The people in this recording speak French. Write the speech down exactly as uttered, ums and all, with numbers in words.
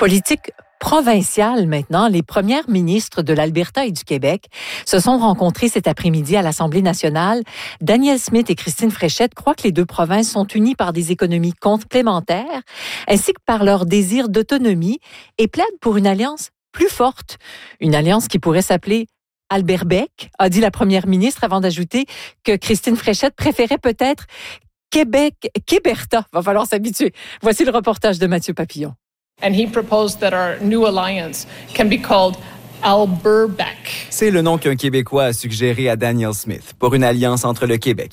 Politique provinciale maintenant, les premières ministres de l'Alberta et du Québec se sont rencontrées cet après-midi à l'Assemblée nationale. Danielle Smith et Christine Fréchette croient que les deux provinces sont unies par des économies complémentaires ainsi que par leur désir d'autonomie et plaident pour une alliance plus forte. Une alliance qui pourrait s'appeler Alberbec, a dit la première ministre avant d'ajouter que Christine Fréchette préférait peut-être Québec, Québerta. Va falloir s'habituer. Voici le reportage de Mathieu Papillon. And he proposed that our new alliance can be called Alberbec. C'est le nom qu'un Québécois a suggéré à Danielle Smith pour une alliance entre le Québec